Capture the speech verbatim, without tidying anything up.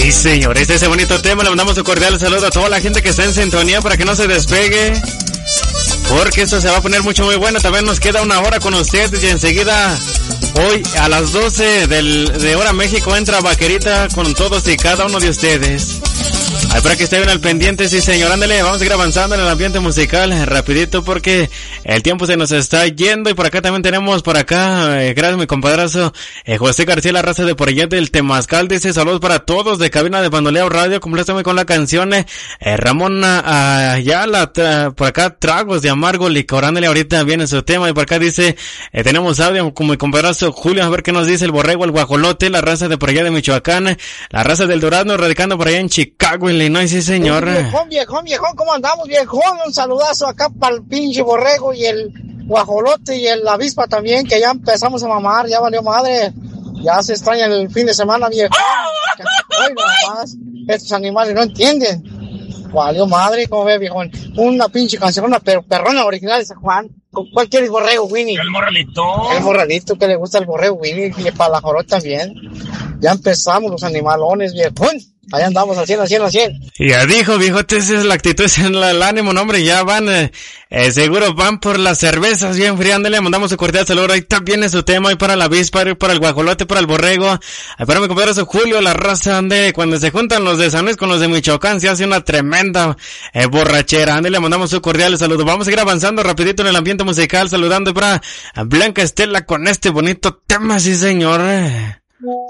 Sí, señores, ese bonito tema le mandamos un cordial saludo a toda la gente que está en sintonía para que no se despegue, porque esto se va a poner mucho muy bueno. También nos queda una hora con ustedes y enseguida, hoy a las doce del, de hora México, entra Vaquerita con todos y cada uno de ustedes. Ay, para que estén al pendiente, sí señor, ándale, vamos a ir avanzando en el ambiente musical rapidito porque el tiempo se nos está yendo. Y por acá también tenemos, por acá, eh, gracias mi compadrazo, eh, José García, la raza de por allá del Temazcal, dice saludos para todos de Cabina de Bandoleo Radio, complétame con la canción, eh, Ramón Ayala, uh, por acá, Tragos de Amargo Licor, ándale, ahorita viene su tema. Y por acá dice, eh, tenemos audio con mi compadrazo Julio, a ver qué nos dice el Borrego, el Guajolote, la raza de por allá de Michoacán, la raza del Durazno, radicando por allá en Chicago, Illinois, sí señor. Viejón, viejón, viejón, ¿cómo andamos, viejón? Un saludazo acá para el pinche Borrego y el Guajolote y el Avispa también, que ya empezamos a mamar, ya valió madre. Ya se extraña el fin de semana, viejón. Ay, nomás, estos animales no entienden. Valió madre, como ve, viejón. Una pinche canción, una per perrona original de San Juan. ¿Cuál quieres, Borrego, Winnie? El morralito. El morralito, que le gusta el Borrego, Winnie, y para la Jorot también. Ya empezamos los animalones, viejón. Ahí andamos al cien, al cien, al cien. Ya dijo, viejote, esa es la actitud, ese es el, el ánimo, no, hombre, ya van, eh, eh, seguro van por las cervezas bien frías, ándale, mandamos un cordial saludo, ahí también es su tema, y para la avispa, y para el guajolote, para el borrego, ahí para mi compadre Julio, la raza, ande, cuando se juntan los de San Luis con los de Michoacán, se hace una tremenda eh, borrachera, ándale, mandamos un cordial saludo. Vamos a ir avanzando rapidito en el ambiente musical, saludando para Blanca Estela con este bonito tema, sí señor.